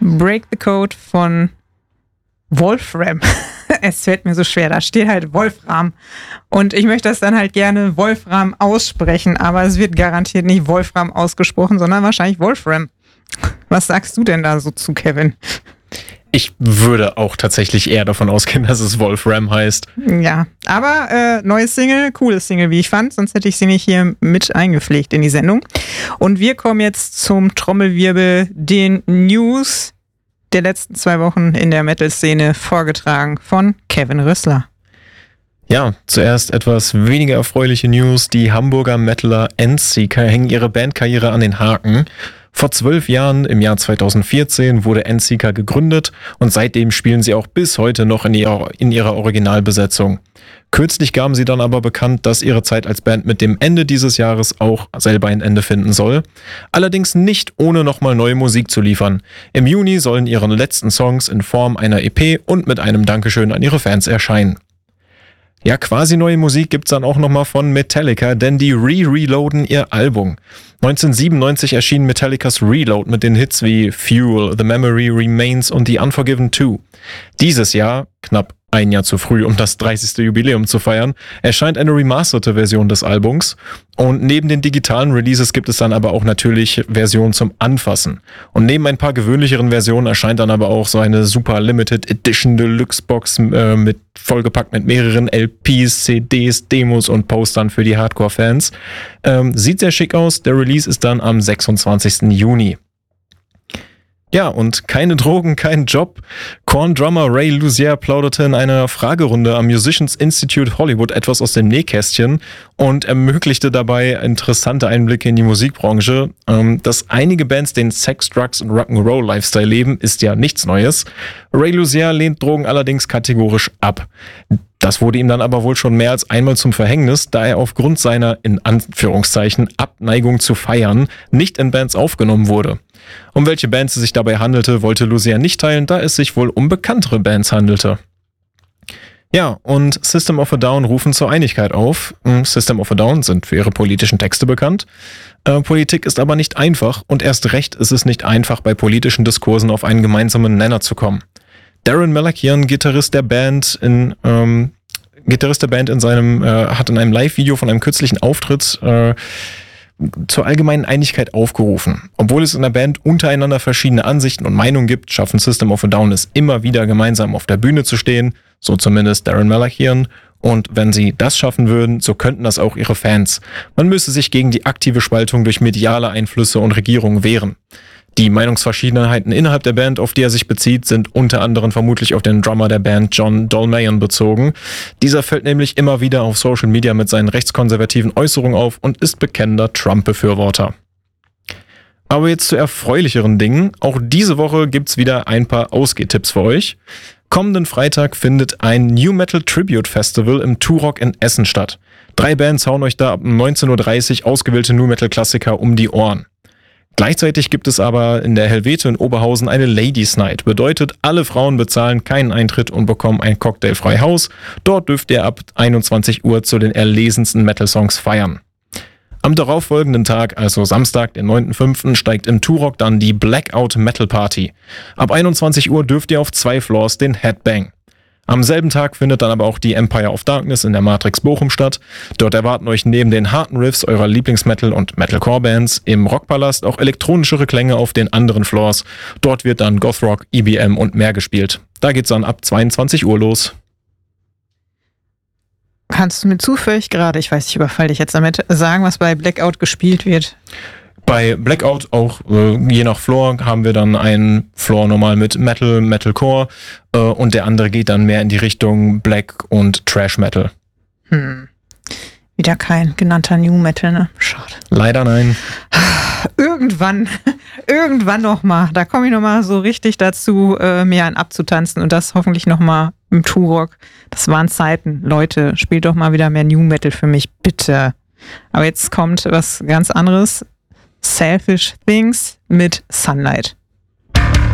Break the Code von Wolfram. Es fällt mir so schwer, da steht halt Wolfram. Und ich möchte das dann halt gerne Wolfram aussprechen, aber es wird garantiert nicht Wolfram ausgesprochen, sondern wahrscheinlich Wolfram. Was sagst du denn da so zu, Kevin? Ich würde auch tatsächlich eher davon ausgehen, dass es Wolfram heißt. Ja, aber neue Single, cooles Single, wie ich fand, sonst hätte ich sie nicht hier mit eingepflegt in die Sendung. Und wir kommen jetzt zum Trommelwirbel, den News der letzten 2 Wochen in der Metal-Szene, vorgetragen von Kevin Rössler. Ja, zuerst etwas weniger erfreuliche News. Die Hamburger Metaler Endseeker hängen ihre Bandkarriere an den Haken. Vor 12 Jahren, im Jahr 2014, wurde Endseeker gegründet und seitdem spielen sie auch bis heute noch in ihrer Originalbesetzung. Kürzlich gaben sie dann aber bekannt, dass ihre Zeit als Band mit dem Ende dieses Jahres auch selber ein Ende finden soll. Allerdings nicht ohne nochmal neue Musik zu liefern. Im Juni sollen ihre letzten Songs in Form einer EP und mit einem Dankeschön an ihre Fans erscheinen. Ja, quasi neue Musik gibt's dann auch nochmal von Metallica, denn die reloaden ihr Album. 1997 erschien Metallicas Reload mit den Hits wie Fuel, The Memory Remains und The Unforgiven 2. Dieses Jahr, knapp ein Jahr zu früh, um das 30. Jubiläum zu feiern, erscheint eine remasterte Version des Albums. Und neben den digitalen Releases gibt es dann aber auch natürlich Versionen zum Anfassen. Und neben ein paar gewöhnlicheren Versionen erscheint dann aber auch so eine Super Limited Edition Deluxe Box mit vollgepackt mit mehreren LPs, CDs, Demos und Postern für die Hardcore-Fans. Sieht sehr schick aus. Der Release ist dann am 26. Juni. Ja, und keine Drogen, kein Job. Korn-Drummer Ray Luzier plauderte in einer Fragerunde am Musicians Institute Hollywood etwas aus dem Nähkästchen und ermöglichte dabei interessante Einblicke in die Musikbranche. Dass einige Bands den Sex, Drugs und Rock'n'Roll-Lifestyle leben, ist ja nichts Neues. Ray Luzier lehnt Drogen allerdings kategorisch ab. Das wurde ihm dann aber wohl schon mehr als einmal zum Verhängnis, da er aufgrund seiner, in Anführungszeichen, Abneigung zu feiern, nicht in Bands aufgenommen wurde. Um welche Bands es sich dabei handelte, wollte Luzier nicht teilen, da es sich wohl um bekanntere Bands handelte. Ja, und System of a Down rufen zur Einigkeit auf. System of a Down sind für ihre politischen Texte bekannt. Politik ist aber nicht einfach und erst recht ist es nicht einfach, bei politischen Diskursen auf einen gemeinsamen Nenner zu kommen. Darren Malakian, Gitarrist der Band in seinem hat in einem Live-Video von einem kürzlichen Auftritt zur allgemeinen Einigkeit aufgerufen. Obwohl es in der Band untereinander verschiedene Ansichten und Meinungen gibt, schaffen System of a Down es immer wieder gemeinsam auf der Bühne zu stehen, so zumindest Darren Malakian. Und wenn sie das schaffen würden, so könnten das auch ihre Fans. Man müsse sich gegen die aktive Spaltung durch mediale Einflüsse und Regierungen wehren. Die Meinungsverschiedenheiten innerhalb der Band, auf die er sich bezieht, sind unter anderem vermutlich auf den Drummer der Band John Dolmayan bezogen. Dieser fällt nämlich immer wieder auf Social Media mit seinen rechtskonservativen Äußerungen auf und ist bekennender Trump-Befürworter. Aber jetzt zu erfreulicheren Dingen. Auch diese Woche gibt's wieder ein paar Ausgehtipps für euch. Kommenden Freitag findet ein New Metal Tribute Festival im Turok in Essen statt. 3 Bands hauen euch da ab 19.30 Uhr ausgewählte New Metal Klassiker um die Ohren. Gleichzeitig gibt es aber in der Helvete in Oberhausen eine Ladies Night. Bedeutet, alle Frauen bezahlen keinen Eintritt und bekommen ein Cocktail frei Haus. Dort dürft ihr ab 21 Uhr zu den erlesensten Metal-Songs feiern. Am darauffolgenden Tag, also Samstag, den 9.5., steigt im Turok dann die Blackout Metal Party. Ab 21 Uhr dürft ihr auf 2 Floors den Headbang. Am selben Tag findet dann aber auch die Empire of Darkness in der Matrix Bochum statt. Dort erwarten euch neben den harten Riffs eurer Lieblingsmetal- und Metalcore-Bands im Rockpalast auch elektronischere Klänge auf den anderen Floors. Dort wird dann Gothrock, EBM und mehr gespielt. Da geht's dann ab 22 Uhr los. Kannst du mir zufällig gerade, ich weiß, ich überfalle dich jetzt damit, sagen, was bei Blackout gespielt wird? Bei Blackout auch je nach Floor haben wir dann einen Floor normal mit Metal, Metalcore und der andere geht dann mehr in die Richtung Black und Trash Metal. Wieder kein genannter New Metal, ne? Schade. Leider nein. Irgendwann nochmal. Da komme ich nochmal so richtig dazu, mir einen abzutanzen und das hoffentlich nochmal im Turok. Das waren Zeiten. Leute, spielt doch mal wieder mehr New Metal für mich, bitte. Aber jetzt kommt was ganz anderes. Selfish Things mit Sunlight.